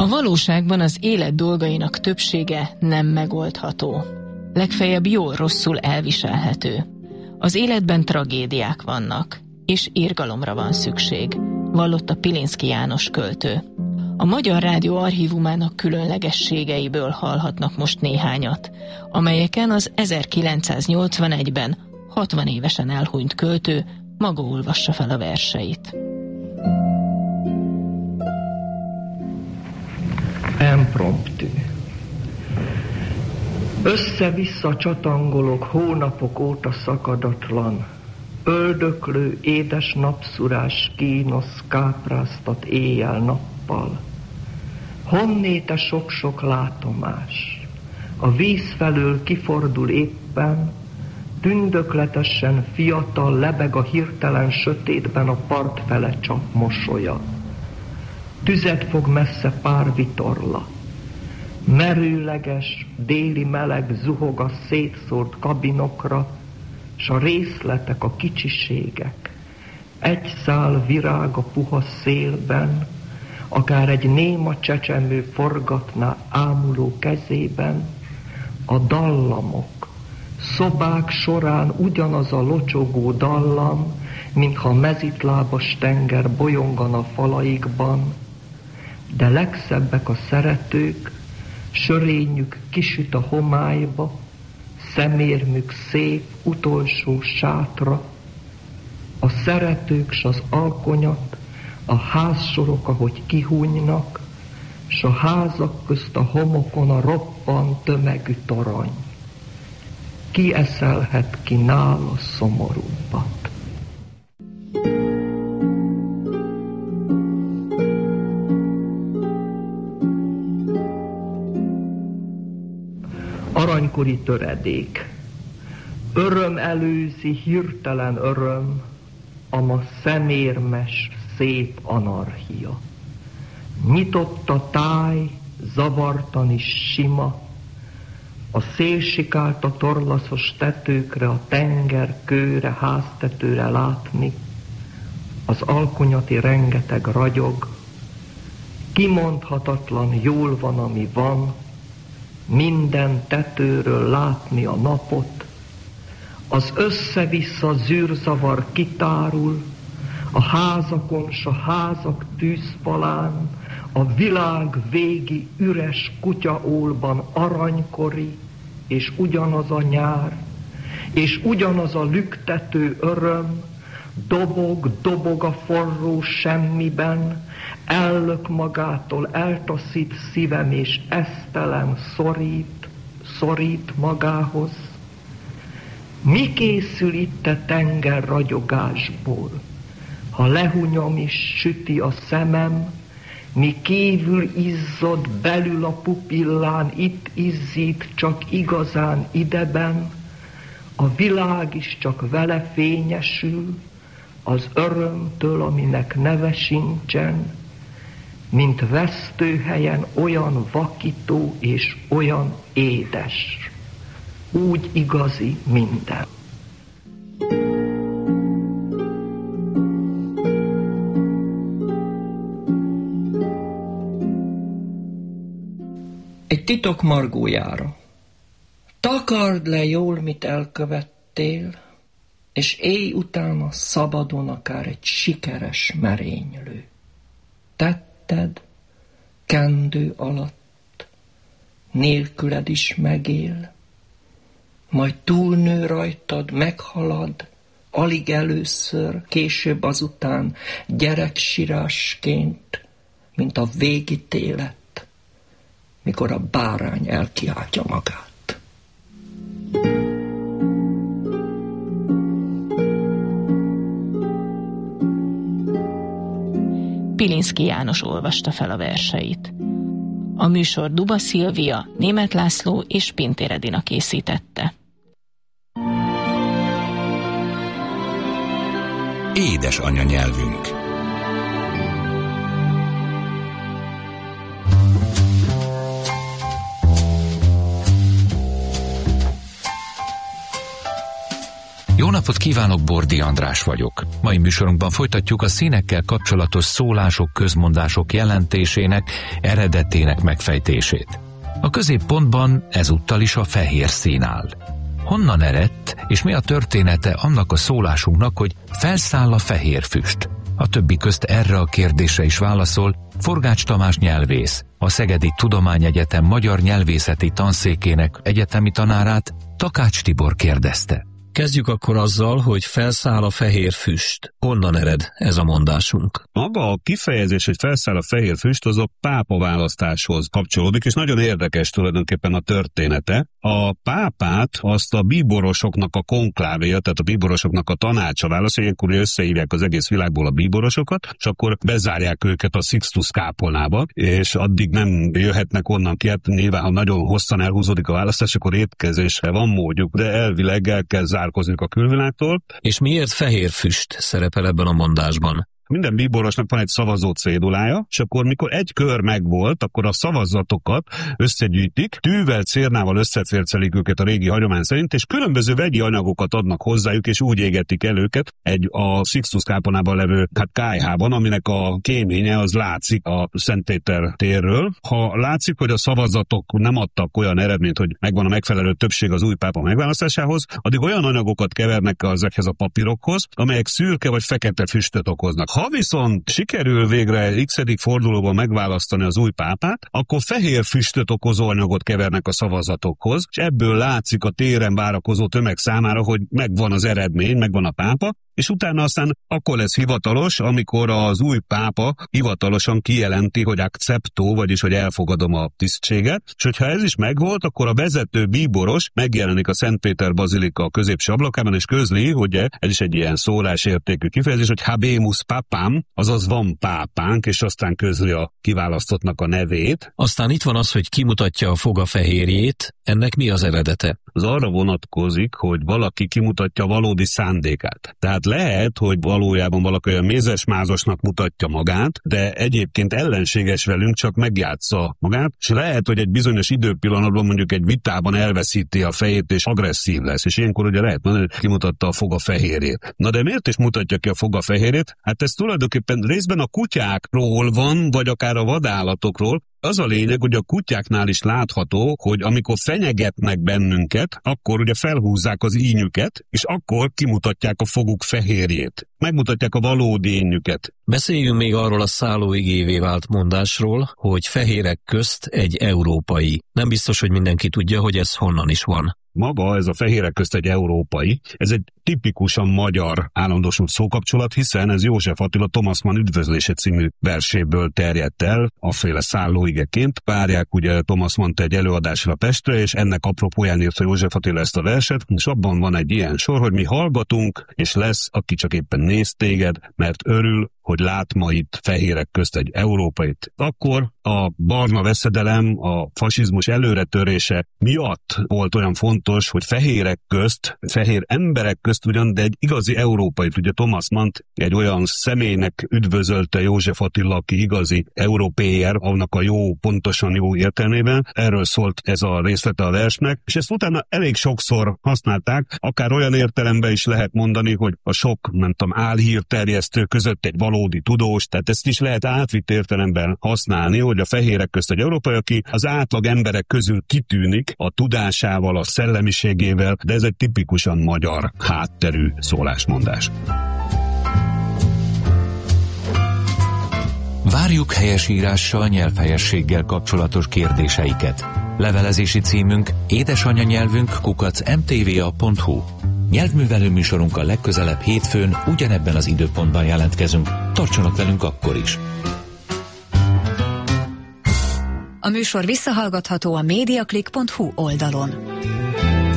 A valóságban az élet dolgainak többsége nem megoldható. Legfeljebb jól-rosszul elviselhető. Az életben tragédiák vannak, és irgalomra van szükség, vallotta Pilinszky János költő. A Magyar Rádió archívumának különlegességeiből hallhatnak most néhányat, amelyeken az 1981-ben 60 évesen elhunyt költő maga olvassa fel a verseit. Impromptu. Össze-vissza csatangolok hónapok óta szakadatlan, öldöklő, édes napszurás kínosz kápráztat éjjel-nappal. Honnét a sok-sok látomás? A víz felől kifordul éppen, tündökletesen fiatal lebeg a hirtelen sötétben a part fele csap mosolya. Tüzet fog messze pár vitorla. Merőleges, déli meleg zuhog a szétszórt kabinokra, s a részletek, a kicsiségek. Egy szál virág a puha szélben, akár egy néma csecsemő forgatná ámuló kezében, a dallamok, szobák során ugyanaz a locsogó dallam, mintha mezitlábas tenger bolyongana falaikban, de legszebbek a szeretők, sörényük kisüt a homályba, szemérmük szép utolsó sátra, a szeretők s az alkonyat, a házsorok, ahogy kihúnynak, s a házak közt a homokon a roppant tömegű torony. Ki eszelhet ki nála szomorúbbat? Aranykori töredék. Öröm előzi hirtelen öröm, ama szemérmes, szép anarchia. Nyitott a táj, zavartan is sima, a szél sikált a torlaszos tetőkre, a tenger kőre, háztetőre látni, az alkonyati rengeteg ragyog, kimondhatatlan jól van, ami van, minden tetőről látni a napot, az össze-vissza zűrzavar kitárul, a házakon s a házak tűzfalán, a világ végi üres kutyaólban aranykori, és ugyanaz a nyár, és ugyanaz a lüktető öröm, dobog a forró semmiben, ellök magától, eltaszít szívem, és esztelen szorít magához. Mi készül itt a tenger ragyogásból? Ha lehunyom is süti a szemem, mi kívül izzad belül a pupillán, itt izzít csak igazán ideben, a világ is csak vele fényesül, az örömtől, aminek neve sincsen, mint vesztőhelyen olyan vakító és olyan édes. Úgy igazi minden. Egy titok Margójára. Takard le jól, mit elkövettél, és élj utána szabadon akár egy sikeres merénylő. Tetted, kendő alatt, nélküled is megél, majd túlnő rajtad, meghalad, alig először, később azután gyereksirásként, mint a végítélet, mikor a bárány elkiáltja magát. Pilinszky János olvasta fel a verseit. A műsor Duba Szilvia, Németh László és Pintér Edina készítette. Édes anyanyelvünk. Jó napot! napot kívánok, Bordi András vagyok. Mai műsorunkban folytatjuk a színekkel kapcsolatos szólások, közmondások jelentésének, eredetének megfejtését. A középpontban ezúttal is a fehér szín áll. Honnan eredt, és mi a története annak a szólásunknak, hogy felszáll a fehér füst? A többi közt erre a kérdésre is válaszol Forgács Tamás nyelvész, a Szegedi Tudományegyetem magyar nyelvészeti tanszékének egyetemi tanárát Takács Tibor kérdezte. Kezdjük akkor azzal, hogy felszáll a fehér füst. Honnan ered ez a mondásunk? Maga a kifejezés, hogy felszáll a fehér füst, az a pápa választáshoz kapcsolódik, és nagyon érdekes tulajdonképpen a története. A pápát azt a bíborosoknak a konklávéja, tehát a bíborosoknak a tanácsa válasz, ilyenkor összehívják az egész világból a bíborosokat, és akkor bezárják őket a Sixtus kápolnába, és addig nem jöhetnek onnan ki. Hát nyilván, ha nagyon hosszan elhúzódik a választás, akkor étkezésre van módjuk, de elvileg el kell zárkozni a külvilágtól. És miért fehér füst szerepel ebben a mondásban? Minden bíborosnak van egy szavazó cédulája, és akkor mikor egy kör megvolt, akkor a szavazatokat összegyűjtik, tűvel, cérnával összefércelik őket a régi hagyomány szerint, és különböző vegyi anyagokat adnak hozzájuk, és úgy égetik el őket a Sixtus kápolnában levő kályhában, aminek a kéménye az látszik a Szent Péter térről. Ha látszik, hogy a szavazatok nem adtak olyan eredményt, hogy megvan a megfelelő többség az új pápa megválasztásához, addig olyan anyagokat kevernek ezekhez a papírokhoz, amelyek szürke vagy fekete füstöt okoznak. Ha viszont sikerül végre x-edik fordulóban megválasztani az új pápát, akkor fehér füstöt okozó anyagot kevernek a szavazatokhoz, és ebből látszik a téren várakozó tömeg számára, hogy megvan az eredmény, megvan a pápa, és utána aztán akkor lesz hivatalos, amikor az új pápa hivatalosan kijelenti, hogy acceptó, vagyis hogy elfogadom a tisztséget, és hogyha ez is megvolt, akkor a vezető bíboros megjelenik a Szent Péter bazilika középső ablakában, és közli, hogy ez is egy ilyen szólásértékű kifejezés, hogy habemus papam, azaz van pápánk, és aztán közli a kiválasztottnak a nevét. Aztán itt van az, hogy kimutatja a foga fehérjét, ennek mi az eredete? Az arra vonatkozik, hogy valaki kimutatja valódi szándékát. Tehát lehet, hogy valójában valaki olyan mézesmázosnak mutatja magát, de egyébként ellenséges velünk, csak megjátsza magát, és lehet, hogy egy bizonyos időpillanatban mondjuk egy vitában elveszíti a fejét, és agresszív lesz, és ilyenkor ugye lehet mondani, hogy kimutatta a foga fehérjét. Na de miért is mutatja ki a foga fehérjét? Hát ez tulajdonképpen részben a kutyákról van, vagy akár a vadállatokról. Az a lényeg, hogy a kutyáknál is látható, hogy amikor fenyegetnek bennünket, akkor ugye felhúzzák az ínyüket, és akkor kimutatják a foguk fehérjét. Megmutatják a valódi ínyüket. Beszéljünk még arról a szállóigévé vált mondásról, hogy fehérek közt egy európai. Nem biztos, hogy mindenki tudja, hogy ez honnan is van. Maga ez a fehérek közt egy európai, ez egy tipikusan magyar állandósult szókapcsolat, hiszen ez József Attila Thomas Mann Üdvözlése című verséből terjedt el, afféle szállóigeként. Várják ugye Thomas Mannt egy előadásra Pestre, és ennek apropóján írta József Attila ezt a verset, és abban van egy ilyen sor, hogy mi hallgatunk, és lesz, aki csak éppen néz téged, mert örül, hogy lát ma itt fehérek közt egy európait. Akkor a barna veszedelem, a fasizmus előretörése miatt volt olyan fontos, hogy fehérek közt, fehér emberek közt ugyan, de egy igazi európait. Ugye Thomas Mannt egy olyan személynek üdvözölte József Attila, aki igazi európéer, annak a jó, pontosan jó értelmében. Erről szólt ez a részlete a versnek, és ezt utána elég sokszor használták, akár olyan értelemben is lehet mondani, hogy a sok, nem tudom, álhírterjesztő között egy valódi tudós, tehát ezt is lehet átvitt értelemben használni, hogy a fehérek közt egy európai, aki az átlag emberek közül kitűnik a tudásával, a szellemiségével, de ez egy tipikusan magyar hátterű szólásmondás. Várjuk helyesírással, nyelvhelyességgel kapcsolatos kérdéseiket. Levelezési címünk édesanyanyelvünk@mtva.hu. Nyelvművelő műsorunkkal legközelebb hétfőn ugyanebben az időpontban jelentkezünk. Tartsanak velünk akkor is! A műsor visszahallgatható a mediaclick.hu oldalon.